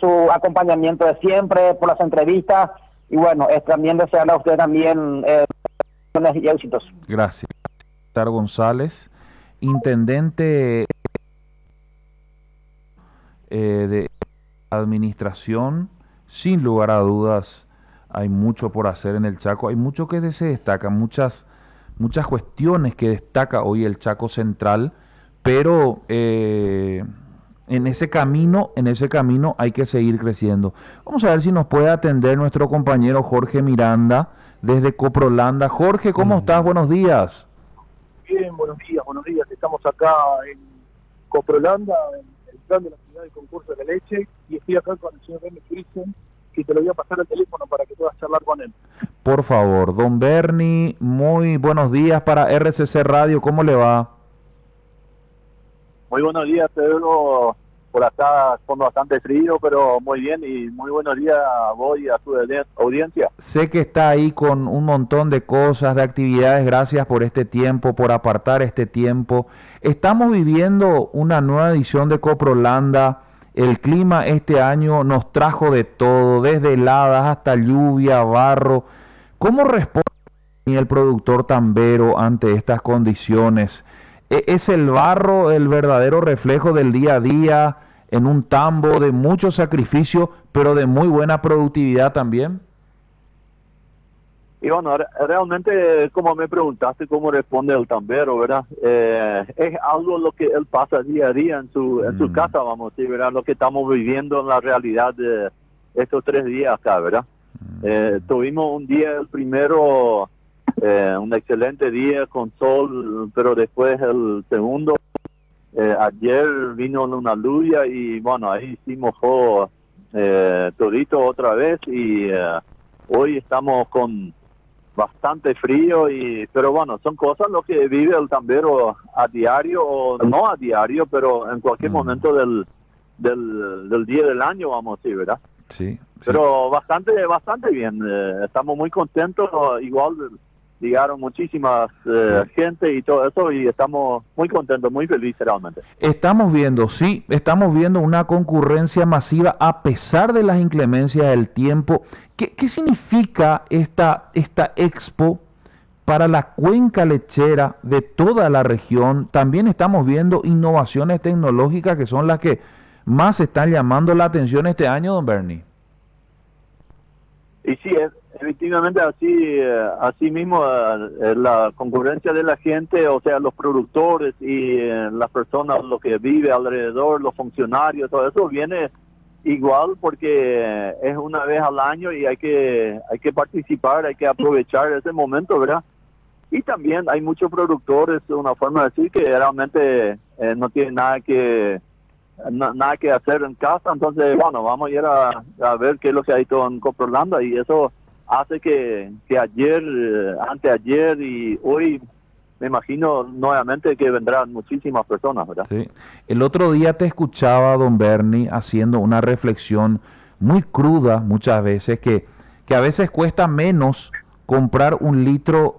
su acompañamiento de siempre, por las entrevistas, y bueno, es también desearle a usted también y éxitos. Gracias. César González, intendente de administración, sin lugar a dudas, hay mucho por hacer en el Chaco, hay mucho que se destaca, muchas cuestiones que destaca hoy el Chaco Central, pero en ese camino hay que seguir creciendo. Vamos a ver si nos puede atender nuestro compañero Jorge Miranda desde Coprolanda. Jorge, ¿cómo estás? Buenos días. Bien, buenos días, buenos días. Estamos acá en Coprolanda, en el plan de la ciudad del concurso de la leche, y estoy acá con el señor Bernie Christen, que te lo voy a pasar al teléfono para que puedas charlar con él. Por favor, don Bernie, muy buenos días para RCC Radio, ¿cómo le va? Muy buenos días, Pedro. Por acá con bastante frío, pero muy bien, y muy buenos días a vos y a tu audiencia. Sé que está ahí con un montón de cosas, de actividades, gracias por este tiempo, por apartar este tiempo. Estamos viviendo una nueva edición de Coprolanda. El clima este año nos trajo de todo, desde heladas hasta lluvia, barro. ¿Cómo responde el productor tambero ante estas condiciones? ¿Es el barro el verdadero reflejo del día a día en un tambo de mucho sacrificio, pero de muy buena productividad también? Y bueno, realmente, como me preguntaste, cómo responde el tambero, ¿verdad? Es algo lo que él pasa día a día en su casa, vamos a decir, ¿verdad? Lo que estamos viviendo en la realidad de estos 3 días acá, ¿verdad? Tuvimos un día, el primero, un excelente día con sol, pero después el segundo, ayer vino una lluvia y bueno, ahí sí mojó todito otra vez, y hoy estamos con bastante frío, pero bueno, son cosas lo que vive el tambero a diario, o no a diario, pero en cualquier momento del día del año, vamos a decir, ¿verdad? Sí. Pero bastante bien, estamos muy contentos, igual llegaron muchísimas gente y todo eso, y estamos muy contentos, muy felices realmente. Estamos viendo una concurrencia masiva a pesar de las inclemencias del tiempo. ¿Qué significa esta expo para la cuenca lechera de toda la región? También estamos viendo innovaciones tecnológicas que son las que más están llamando la atención este año, don Bernie. Y sí, efectivamente así mismo, la concurrencia de la gente, o sea, los productores y las personas, lo que vive alrededor, los funcionarios, todo eso viene igual, porque es una vez al año y hay que participar, hay que aprovechar ese momento, ¿verdad? Y también hay muchos productores, una forma de decir, que realmente no tienen nada que hacer en casa, entonces bueno, vamos a ir a ver qué es lo que hay todo en Coprolanda, y eso hace que ayer, anteayer y hoy, me imagino nuevamente que vendrán muchísimas personas, ¿verdad? Sí. El otro día te escuchaba, don Bernie, haciendo una reflexión muy cruda muchas veces, que a veces cuesta menos comprar un litro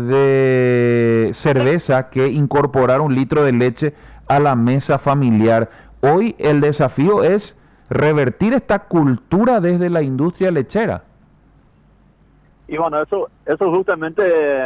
de cerveza que incorporar un litro de leche a la mesa familiar. Hoy el desafío es revertir esta cultura desde la industria lechera. Y bueno, eso justamente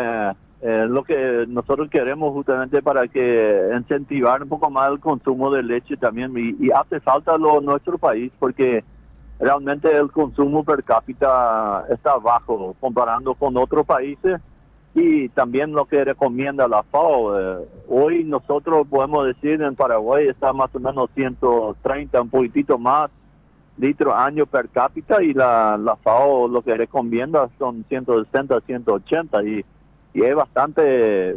lo que nosotros queremos, justamente para que incentivar un poco más el consumo de leche también, y hace falta en nuestro país, porque realmente el consumo per cápita está bajo comparando con otros países, y también lo que recomienda la FAO. Hoy nosotros podemos decir en Paraguay está más o menos 130, un poquitito más litros año per cápita, y la FAO lo que recomienda son 160, 180, y hay bastante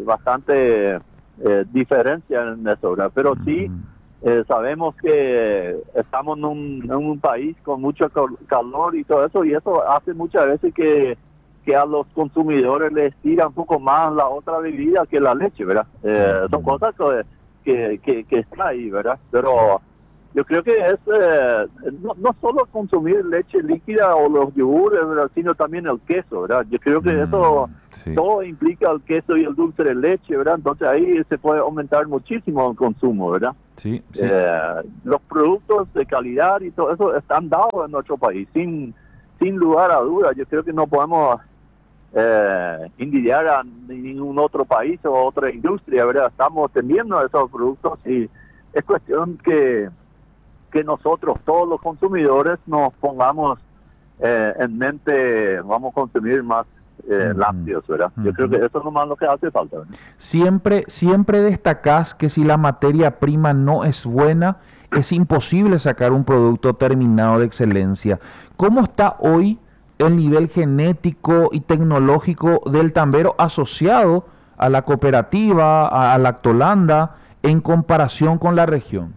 diferencia en eso, ¿verdad? Pero sí, sabemos que estamos en un país con mucho calor y todo eso, y eso hace muchas veces que a los consumidores les tira un poco más la otra bebida que la leche, ¿verdad? Son cosas que están ahí, ¿verdad? Pero yo creo que es no solo consumir leche líquida o los yogures, ¿verdad?, sino también el queso, ¿verdad? Yo creo que eso todo implica el queso y el dulce de leche, ¿verdad? Entonces ahí se puede aumentar muchísimo el consumo, ¿verdad? Sí, sí. Los productos de calidad y todo eso están dados en nuestro país, sin lugar a dudas. Yo creo que no podemos envidiar a ningún otro país o otra industria, ¿verdad? Estamos teniendo esos productos y es cuestión que nosotros, todos los consumidores, nos pongamos en mente, vamos a consumir más lácteos, ¿verdad? Yo creo que eso es nomás lo que hace falta, ¿verdad? Siempre destacás que si la materia prima no es buena, es imposible sacar un producto terminado de excelencia. ¿Cómo está hoy el nivel genético y tecnológico del tambero asociado a la cooperativa, a Lactolanda, en comparación con la región?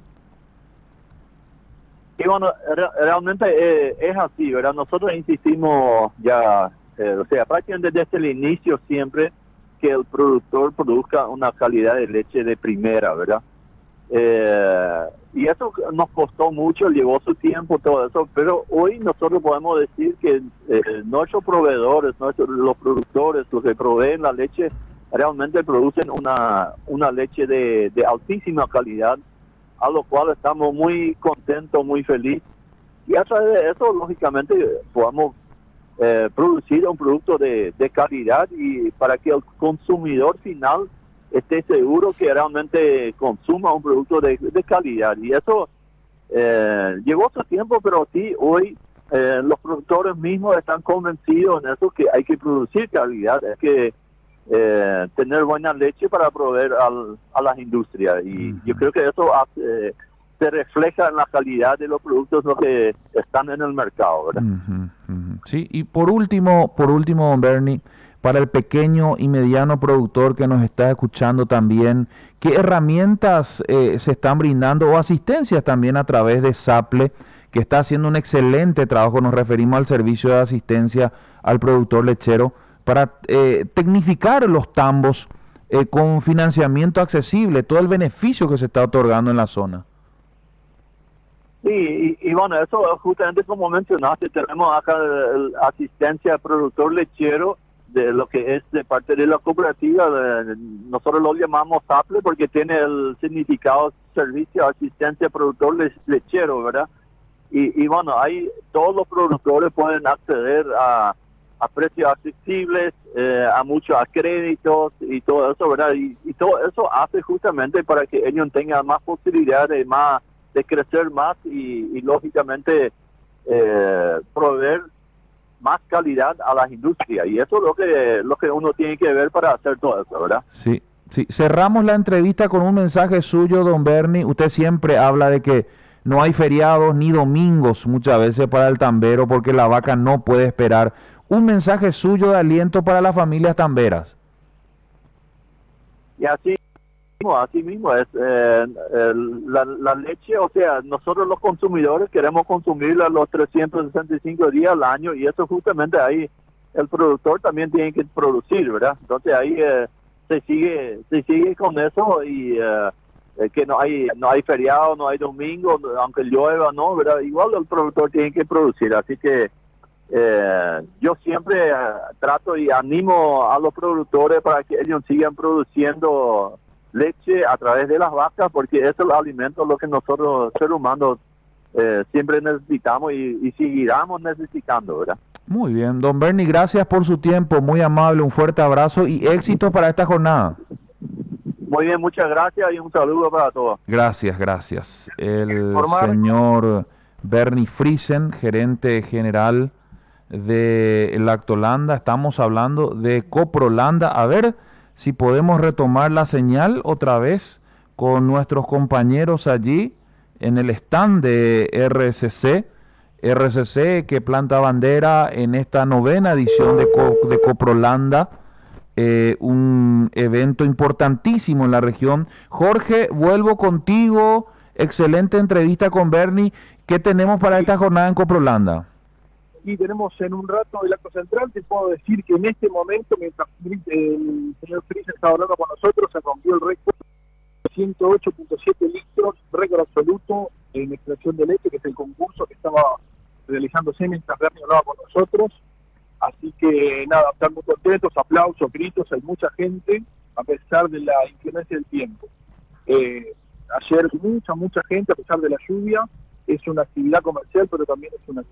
Y bueno, realmente es así, ¿verdad? Nosotros insistimos ya, o sea, prácticamente desde el inicio siempre que el productor produzca una calidad de leche de primera, ¿verdad? Y eso nos costó mucho, llevó su tiempo, todo eso, pero hoy nosotros podemos decir que nuestros proveedores, los productores, los que proveen la leche, realmente producen una leche de altísima calidad, a lo cual estamos muy contentos, muy felices. Y a través de eso, lógicamente, podamos producir un producto de calidad y para que el consumidor final esté seguro que realmente consuma un producto de calidad. Y eso llevó su tiempo, pero sí, hoy los productores mismos están convencidos en eso, que hay que producir calidad, hay que tener buena leche para proveer a las industrias. Y yo creo que eso se refleja en la calidad de los productos los que están en el mercado, ¿verdad? Sí, y por último, don Bernie, para el pequeño y mediano productor que nos está escuchando también, ¿qué herramientas se están brindando o asistencias también a través de SAPLE, que está haciendo un excelente trabajo? Nos referimos al servicio de asistencia al productor lechero para tecnificar los tambos con financiamiento accesible, todo el beneficio que se está otorgando en la zona. Sí, y bueno, eso justamente como mencionaste, tenemos acá asistencia al productor lechero, de lo que es de parte de la cooperativa. Nosotros lo llamamos SAPLE porque tiene el significado servicio, asistencia, productor lechero, ¿verdad? Y bueno, ahí todos los productores pueden acceder a precios accesibles, a muchos créditos y todo eso, ¿verdad? Y todo eso hace justamente para que ellos tengan más posibilidades de crecer más y lógicamente proveer más calidad a las industrias. Y eso es lo que uno tiene que ver para hacer todo eso, ¿verdad? Sí, sí. Cerramos la entrevista con un mensaje suyo, don Bernie. Usted siempre habla de que no hay feriados ni domingos muchas veces para el tambero porque la vaca no puede esperar. Un mensaje suyo de aliento para las familias tamberas. Y así mismo es la leche, o sea, nosotros los consumidores queremos consumirla los 365 días al año y eso justamente ahí el productor también tiene que producir, ¿verdad? Entonces ahí se sigue con eso y que no hay feriado, no hay domingo, aunque llueva, no, ¿verdad? Igual el productor tiene que producir, así que yo siempre trato y animo a los productores para que ellos sigan produciendo leche a través de las vacas, porque eso es el alimento lo que nosotros, seres humanos, siempre necesitamos y seguiremos necesitando, ¿verdad? Muy bien, don Bernie, gracias por su tiempo, muy amable, un fuerte abrazo y éxito para esta jornada. Muy bien, muchas gracias y un saludo para todos. Gracias. El señor Bernie Friesen, gerente general de Lactolanda, estamos hablando de Coprolanda. A ver si podemos retomar la señal otra vez con nuestros compañeros allí en el stand de RCC que planta bandera en esta 9ª edición de Coprolanda, un evento importantísimo en la región. Jorge, vuelvo contigo, excelente entrevista con Bernie. ¿Qué tenemos para esta jornada en Coprolanda? Y tenemos en un rato el acto central. Te puedo decir que en este momento, mientras el señor Fris está hablando con nosotros, se rompió el récord de 108.7 litros, récord absoluto en extracción de leche, que es el concurso que estaba realizándose mientras Bernie hablaba con nosotros. Así que nada, están muy contentos, aplausos, gritos, hay mucha gente, a pesar de la inclemencia del tiempo. ayer mucha gente, a pesar de la lluvia. Es una actividad comercial, pero también es una